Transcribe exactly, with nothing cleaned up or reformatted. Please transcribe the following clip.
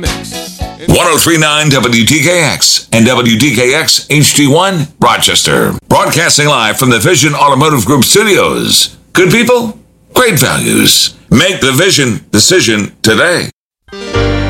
one oh three point nine W D K X and W D K X H D one, Rochester. Broadcasting live from the Vision Automotive Group studios. Good people, great values. Make the Vision decision today.